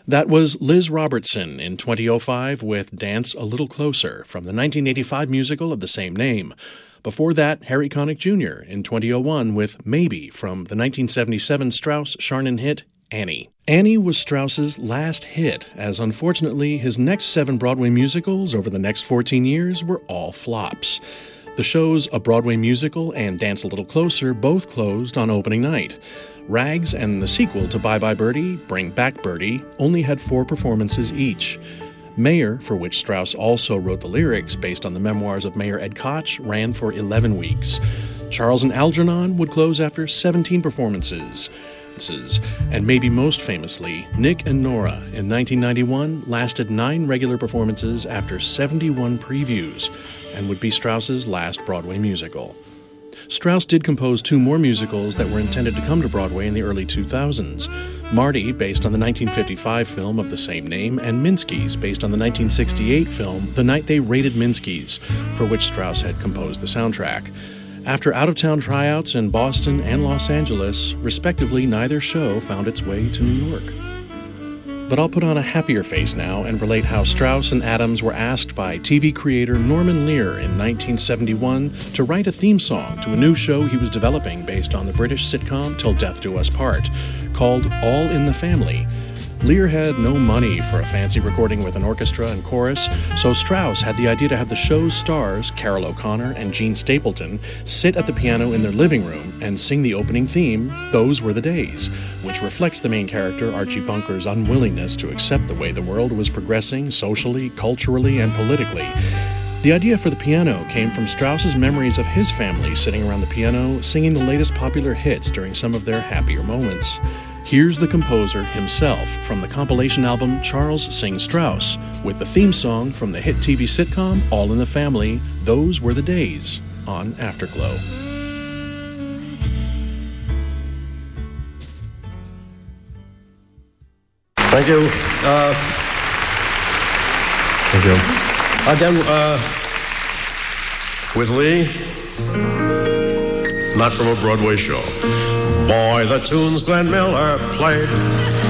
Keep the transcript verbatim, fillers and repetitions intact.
That was Liz Robertson in twenty oh five with Dance a Little Closer from the nineteen eighty-five musical of the same name. Before that, Harry Connick Junior in twenty oh one with Maybe from the nineteen seventy-seven Strauss-Charnin hit Annie. Annie was Strauss's last hit, as unfortunately his next seven Broadway musicals over the next fourteen years were all flops. The shows A Broadway Musical and Dance a Little Closer both closed on opening night. Rags and the sequel to Bye Bye Birdie, Bring Back Birdie, only had four performances each. Mayor, for which Strauss also wrote the lyrics based on the memoirs of Mayor Ed Koch, ran for eleven weeks. Charles and Algernon would close after seventeen performances. And maybe most famously, Nick and Nora in nineteen ninety-one lasted nine regular performances after seventy-one previews and would be Strauss's last Broadway musical. Strauss did compose two more musicals that were intended to come to Broadway in the early two thousands. Marty, based on the nineteen fifty-five film of the same name, and Minsky's, based on the nineteen sixty-eight film The Night They Raided Minsky's, for which Strauss had composed the soundtrack. After out-of-town tryouts in Boston and Los Angeles, respectively, neither show found its way to New York. But I'll put on a happier face now and relate how Strauss and Adams were asked by T V creator Norman Lear in nineteen seventy-one to write a theme song to a new show he was developing based on the British sitcom Till Death Do Us Part, called All in the Family. Lear had no money for a fancy recording with an orchestra and chorus, so Strauss had the idea to have the show's stars, Carol O'Connor and Gene Stapleton, sit at the piano in their living room and sing the opening theme, Those Were the Days, which reflects the main character Archie Bunker's unwillingness to accept the way the world was progressing socially, culturally, and politically. The idea for the piano came from Strauss's memories of his family sitting around the piano singing the latest popular hits during some of their happier moments. Here's the composer himself from the compilation album Charles Sings Strauss, with the theme song from the hit T V sitcom All in the Family, Those Were the Days, on Afterglow. Thank you. Uh, thank you. Again, uh, with Lee, not from a Broadway show. Boy, the tunes Glenn Miller played